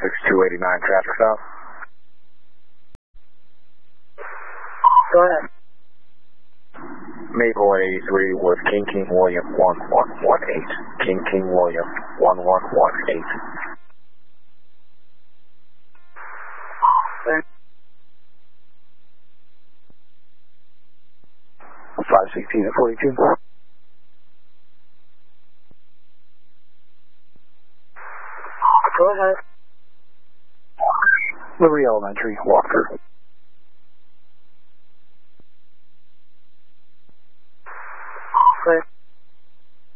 6289 traffic stop. Go ahead. Maple 83 with King King William 1118. King King William 1118. Thanks. 516 at 42. Go ahead. Liberty Elementary, walk through. Clear.